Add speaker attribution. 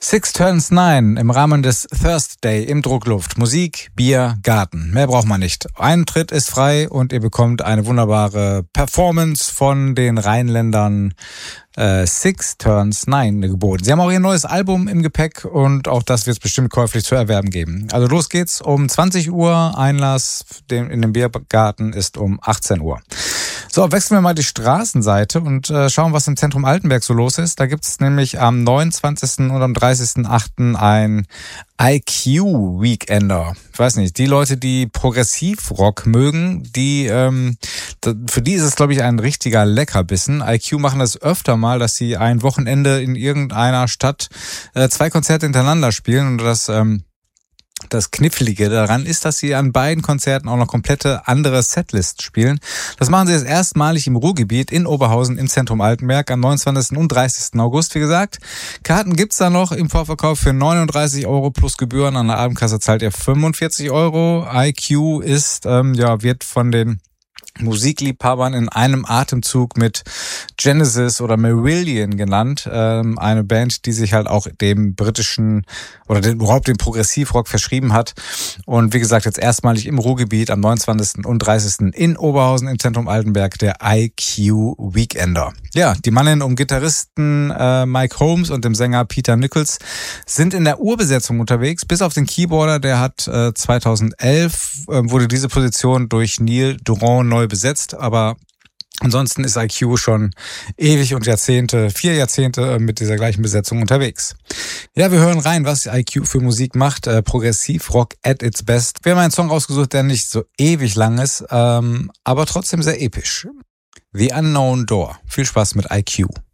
Speaker 1: Six Turns Nine im Rahmen des Thursday im Druckluft. Musik, Bier, Garten. Mehr braucht man nicht. Eintritt ist frei und ihr bekommt eine wunderbare Performance von den Rheinländern Six Turns Nine geboten. Sie haben auch ihr neues Album im Gepäck und auch das wird es bestimmt käuflich zu erwerben geben. Also los geht's um 20 Uhr. Einlass in den Biergarten ist um 18 Uhr. So, wechseln wir mal die Straßenseite und schauen, was im Zentrum Altenberg so los ist. Da gibt es nämlich am 29. und am 30.08. ein IQ-Weekender. Ich weiß nicht, die Leute, die Progressivrock mögen, für die ist es, glaube ich, ein richtiger Leckerbissen. IQ machen das öfter mal, dass sie ein Wochenende in irgendeiner Stadt 2 Konzerte hintereinander spielen und das Knifflige daran ist, dass sie an beiden Konzerten auch noch komplette andere Setlists spielen. Das machen sie jetzt erstmalig im Ruhrgebiet in Oberhausen im Zentrum Altenberg am 29. und 30. August, wie gesagt. Karten gibt's da noch im Vorverkauf für 39 € plus Gebühren. An der Abendkasse zahlt ihr 45 €. IQ wird von den Musikliebhabern in einem Atemzug mit Genesis oder Marillion genannt. Eine Band, die sich halt auch dem britischen oder überhaupt dem Progressivrock verschrieben hat. Und wie gesagt, jetzt erstmalig im Ruhrgebiet am 29. und 30. in Oberhausen im Zentrum Altenberg der IQ Weekender. Ja, die Mannen um Gitarristen Mike Holmes und dem Sänger Peter Nichols sind in der Urbesetzung unterwegs. Bis auf den Keyboarder, der hat 2011 wurde diese Position durch Neil Durand neu besetzt, aber ansonsten ist IQ schon ewig und 4 Jahrzehnte mit dieser gleichen Besetzung unterwegs. Ja, wir hören rein, was IQ für Musik macht. Progressivrock at its best. Wir haben einen Song rausgesucht, der nicht so ewig lang ist, aber trotzdem sehr episch. The Unknown Door. Viel Spaß mit IQ.